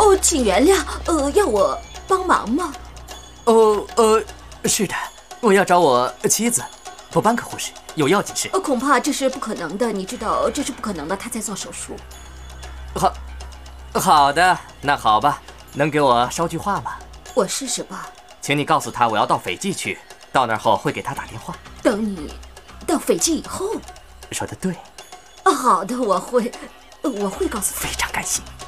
哦，请原谅，要我帮忙吗？ 是的，我要找我妻子，布班克护士，有要紧事。 恐怕这是不可能的，你知道这是不可能的，他在做手术。 好的，那好吧，能给我捎句话吗？ 我试试吧。 请你告诉他我要到斐济去，到那儿后会给他打电话。 等你到斐济以后。 说得对。 好的，我会告诉他。 非常感谢。